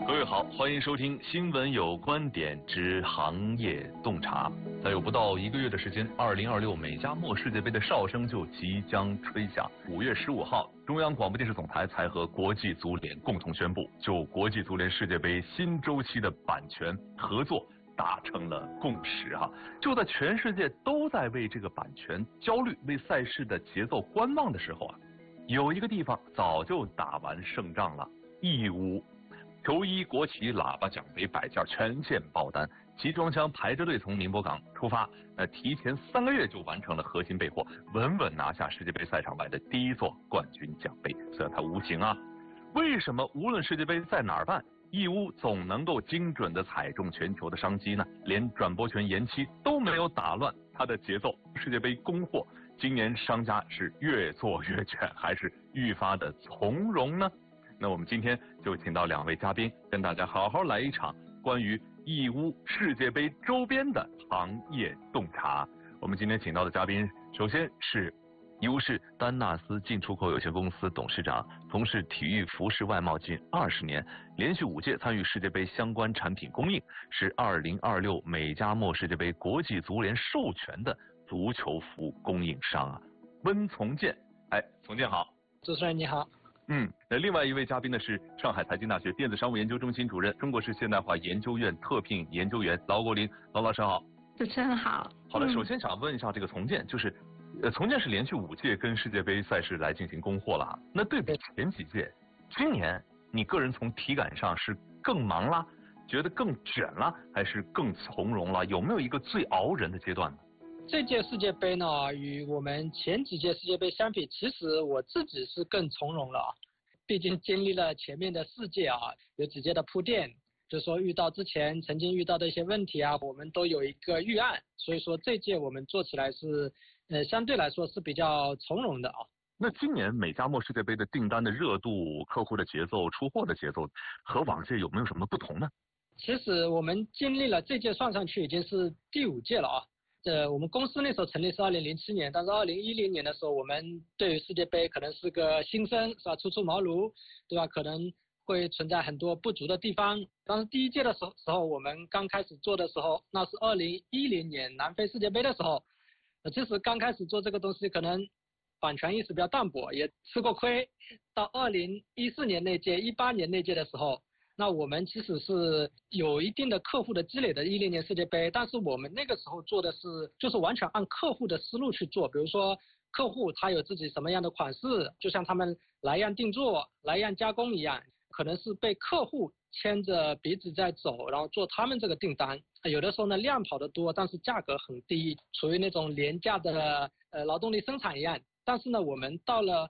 各位好，欢迎收听新闻有观点之行业洞察。再有不到1个月的时间，2026美加墨世界杯的哨声就即将吹响。5月15号，中央广播电视总台才和国际足联共同宣布，就国际足联世界杯新周期的版权合作达成了共识哈。就在全世界都在为这个版权焦虑、为赛事的节奏观望的时候啊，有一个地方早就打完胜仗了，义乌。球衣、国旗、喇叭、奖杯、摆件全线爆单，集装箱排着队从宁波港出发，提前3个月就完成了核心备货，稳稳拿下世界杯赛场外的第一座冠军奖杯。虽然它无情啊，为什么无论世界杯在哪儿办，义乌总能够精准地踩中全球的商机呢？连转播权延期都没有打乱它的节奏。世界杯供货，今年商家是越做越卷，还是愈发的从容呢？那我们今天就请到2位嘉宾，跟大家好好来一场关于义乌世界杯周边的行业洞察。我们今天请到的嘉宾，首先是义乌市丹纳斯进出口有限公司董事长，从事体育服饰外贸近20年，连续5届参与世界杯相关产品供应，是2026美加墨世界杯国际足联授权的足球服供应商啊，温从建。从建好。 主持人你好。 那另外一位嘉宾呢是上海财经大学电子商务研究中心主任、中国式现代化研究院特聘研究员劳国林。劳老师好。 主持人好。 好的，首先想问一下这个从建，就是从建是连续5届跟世界杯赛事来进行供货了啊。那对比前几届，今年你个人从体感上是更忙啦，觉得更卷啦，还是更从容了？有没有一个最熬人的阶段呢？ 这届世界杯呢，与我们前几届世界杯相比，其实我自己是更从容了啊。毕竟经历了前面的4届啊，有几届的铺垫，就是说遇到之前曾经遇到的一些问题啊，我们都有一个预案，所以说这届我们做起来是相对来说是比较从容的啊。 那今年美加墨世界杯的订单的热度、客户的节奏、出货的节奏和往届有没有什么不同呢？ 其实我们经历了这届算上去已经是第5届了啊。我们公司那时候成立是2007年，但是2010年的时候，我们对于世界杯可能是个新生，是吧？初出茅庐，对吧？可能会存在很多不足的地方。当时第1届的时候，我们刚开始做的时候，那是2010年南非世界杯的时候，其实刚开始做这个东西，可能版权意识比较淡薄，也吃过亏。到2014年那届、18年那届的时候，那我们其实是有一定的客户的积累的10年世界杯，但是我们那个时候做的是就是完全按客户的思路去做，比如说客户他有自己什么样的款式，就像他们来样定做、来样加工一样，可能是被客户牵着鼻子在走，然后做他们这个订单。有的时候呢量跑得多，但是价格很低，处于那种廉价的劳动力生产一样。但是呢，我们到了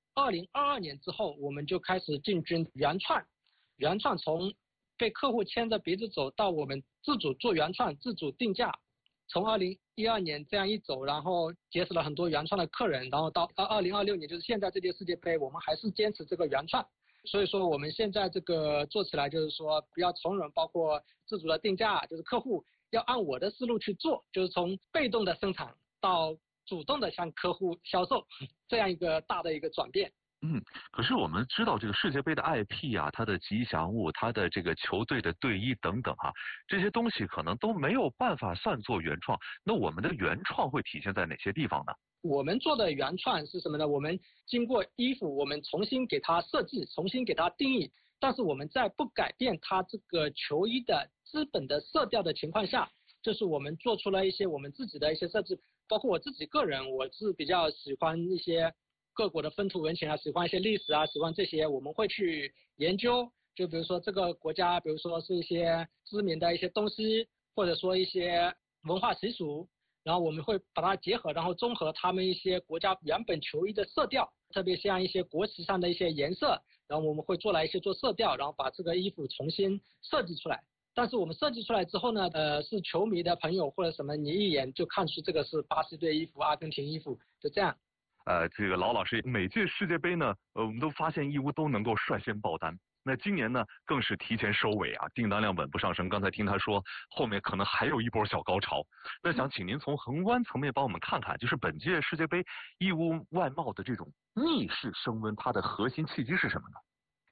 2022年之后，我们就开始进军原创从被客户牵着鼻子走到我们自主做原创、自主定价，从2012年这样一走，然后结识了很多原创的客人，然后到2026年就是现在这届世界杯，我们还是坚持这个原创。所以说我们现在这个做起来就是说比较从容，包括自主的定价，就是客户要按我的思路去做，就是从被动的生产到主动的向客户销售，这样一个大的一个转变。 可是我们知道这个世界杯的 IP 啊，它的吉祥物，它的这个球队的队衣等等啊，这些东西可能都没有办法算作原创。那我们的原创会体现在哪些地方呢？ 我们做的原创是什么呢？我们经过衣服，我们重新给它设计，重新给它定义，但是我们在不改变它这个球衣的基本的色调的情况下，就是我们做出了一些我们自己的一些设计，包括我自己个人，我是比较喜欢一些各国的风土人情啊，喜欢一些历史啊，喜欢这些，我们会去研究。就比如说这个国家，比如说是一些知名的一些东西，或者说一些文化习俗，然后我们会把它结合，然后综合他们一些国家原本球衣的色调，特别像一些国旗上的一些颜色，然后我们会做色调，然后把这个衣服重新设计出来。但是我们设计出来之后呢，是球迷的朋友或者什么，你一眼就看出这个是巴西队衣服、阿根廷衣服，就这样。 这个劳老师，每届世界杯呢，我们都发现义乌都能够率先爆单。那今年呢，更是提前收尾啊，订单量稳步上升。刚才听他说，后面可能还有一波小高潮。那想请您从宏观层面帮我们看看，就是本届世界杯义乌外贸的这种逆势升温，它的核心契机是什么呢？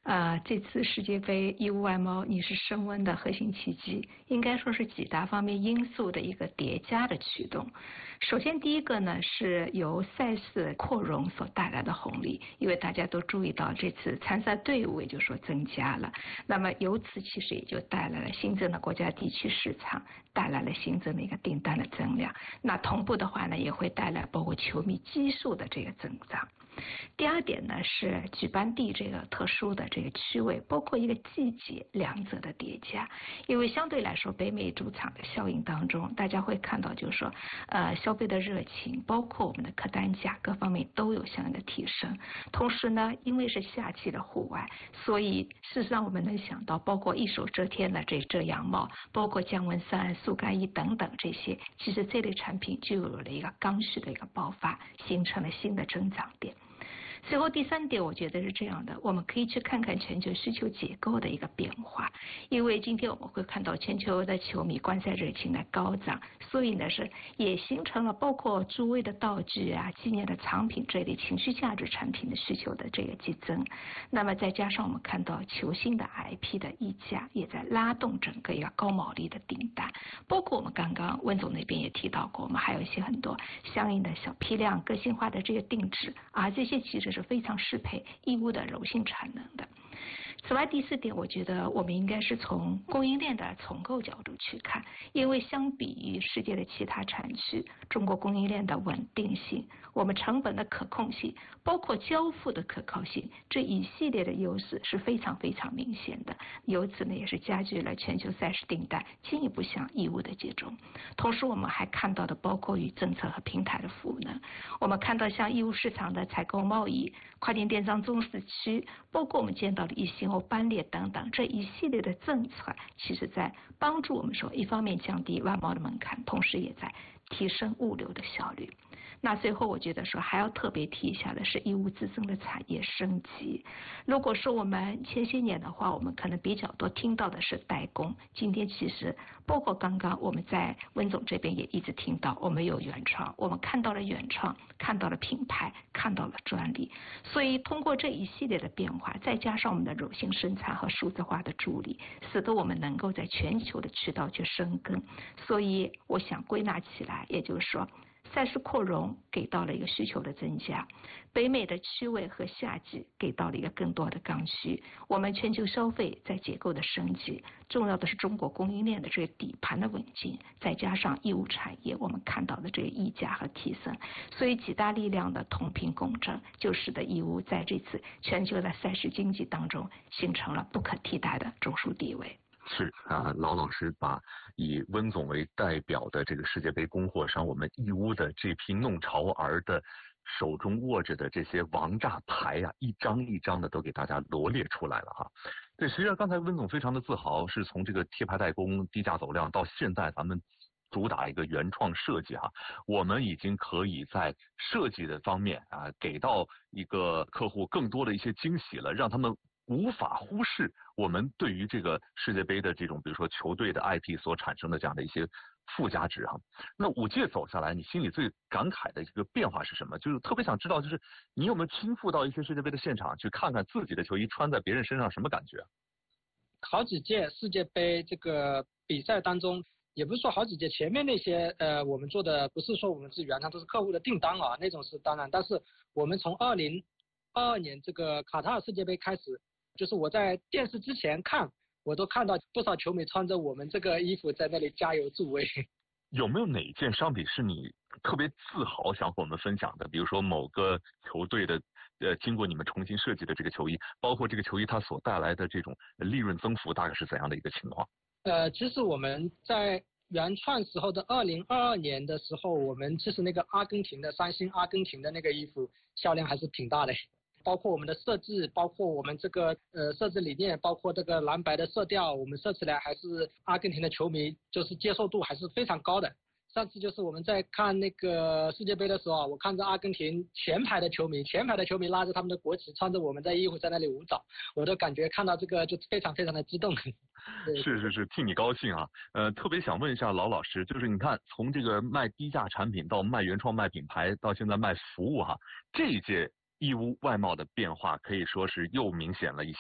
这次世界杯义乌外贸逆势升温的核心契机，应该说是几大方面因素的一个叠加的驱动。首先，第一个呢是由赛事扩容所带来的红利，因为大家都注意到这次参赛队伍也就是说增加了，那么由此其实也就带来了新增的国家地区市场，带来了新增的一个订单的增量。那同步的话呢，也会带来包括球迷基数的这个增长。第二点呢是举办地这个特殊的这个区位，包括一个季节两者的叠加。因为相对来说北美主场的效应当中，大家会看到就是说消费的热情，包括我们的客单价各方面都有相应的提升。同时呢，因为是夏季的户外，所以事实上我们能想到包括一手遮天的遮阳帽，包括降温衫、速干衣等等这些，其实这类产品就有了一个刚需的一个爆发，形成了新的增长点。随后第三点，我觉得是这样的，我们可以去看看全球需求结构的一个变化。因为今天我们会看到全球的球迷观赛热情的高涨，所以呢也形成了包括诸位的道具啊、纪念的藏品这类情绪价值产品的需求的这个激增。那么再加上我们看到球星的 IP 的溢价也在拉动整个一个高毛利的订单，包括我们刚刚温总那边也提到过，我们还有一些很多相应的小批量个性化的这个定制啊，这些其实是非常适配义乌的柔性产能的。此外，第四点，我觉得我们应该是从供应链的重构角度去看，因为相比于世界的其他产区，中国供应链的稳定性、我们成本的可控性，包括交付的可靠性，这一系列的优势是非常非常明显的。由此呢，也是加剧了全球赛事订单进一步向义乌的集中。同时，我们还看到的包括与政策和平台的赋能，我们看到像义乌市场的采购贸易、跨境电商中市区，包括我们见到的一些班列等等，这一系列的政策，其实在帮助我们说，一方面降低外贸的门槛，同时也在提升物流的效率。那最后我觉得说还要特别提一下的是义乌自身的产业升级。如果说我们前些年的话，我们可能比较多听到的是代工，今天其实包括刚刚我们在温总这边也一直听到，我们有原创，我们看到了原创，看到了品牌，看到了专利。所以通过这一系列的变化，再加上我们的柔性生产和数字化的助力，使得我们能够在全球的渠道去深耕。所以我想归纳起来，也就是说赛事扩容给到了一个需求的增加，北美的区位和夏季给到了一个更多的刚需，我们全球消费在结构的升级，重要的是中国供应链的这个底盘的稳进，再加上义乌产业我们看到的这个溢价和提升，所以几大力量的同频共振，就使得义乌在这次全球的赛事经济当中形成了不可替代的中枢地位。 是啊，老师把以温总为代表的这个世界杯供货商，我们义乌的这批弄潮儿的手中握着的这些王炸牌啊，一张一张的都给大家罗列出来了哈。对，实际上刚才温总非常的自豪，是从这个贴牌代工、低价走量到现在咱们主打一个原创设计哈，我们已经可以在设计的方面啊，给到一个客户更多的一些惊喜了，让他们无法忽视我们对于这个世界杯的这种，比如说球队的 IP 所产生的这样的一些附加值哈。那5届走下来，你心里最感慨的这个变化是什么？就是特别想知道，就是你有没有亲赴到一些世界杯的现场去看看自己的球衣穿在别人身上什么感觉？ 好几届世界杯这个比赛当中，也不是说好几届，前面那些我们做的不是说我们是原创，都是客户的订单啊，那种是当然。但是我们从2022年这个卡塔尔世界杯开始，就是我在电视之前看，我都看到不少球迷穿着我们这个衣服在那里加油助威。 有没有哪件商品是你特别自豪想和我们分享的？比如说某个球队的经过你们重新设计的这个球衣，包括这个球衣它所带来的这种利润增幅大概是怎样的一个情况？ 其实我们在原创时候的2022年的时候，我们其实那个阿根廷的三星阿根廷的那个衣服销量还是挺大的。包括我们的设计，包括我们这个设置理念，包括这个蓝白的色调，我们设起来还是阿根廷的球迷就是接受度还是非常高的。上次就是我们在看那个世界杯的时候啊，我看着阿根廷前排的球迷拉着他们的国旗，穿着我们的衣服在那里舞蹈，我都感觉看到这个就非常非常的激动。 是，替你高兴啊。特别想问一下老师，就是你看从这个卖低价产品到卖原创、卖品牌，到现在卖服务哈，这一届义乌外贸的变化可以说是又明显了一些。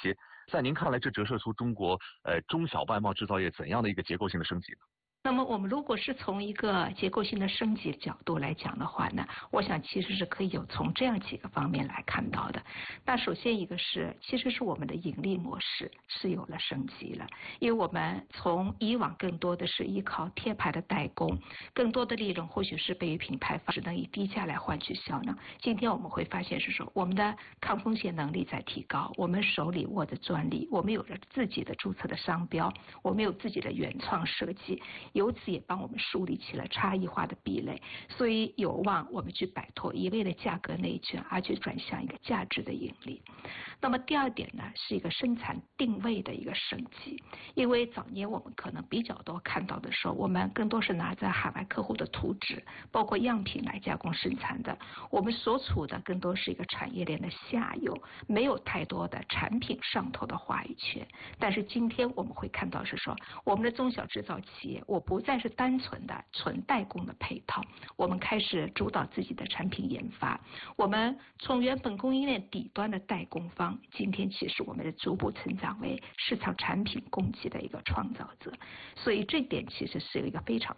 在您看来，这折射出中国中小外贸制造业怎样的一个结构性的升级呢？ 那么我们如果是从一个结构性的升级角度来讲的话呢，我想其实是可以有从这样几个方面来看到的。那首先一个是，其实是我们的盈利模式是有了升级了，因为我们从以往更多的是依靠贴牌的代工，更多的利润或许是被于品牌方只能以低价来换取效能。今天我们会发现是说，我们的抗风险能力在提高，我们手里握着专利，我们有着自己的注册的商标，我们有自己的原创设计。由此也帮我们树立起了差异化的壁垒，所以有望我们去摆脱一味的价格内卷，而去转向一个价值的盈利。那么第二点呢，是一个生产定位的一个升级，因为早年我们可能比较多看到的时候，我们更多是拿着海外客户的图纸，包括样品来加工生产的，我们所处的更多是一个产业链的下游，没有太多的产品上头的话语权。但是今天我们会看到是说，我们的中小制造企业，我不再是单纯的纯代工的配套，我们开始主导自己的产品研发，我们从原本供应链底端的代工方，今天其实我们的逐步成长为市场产品供给的一个创造者，所以这点其实是一个非常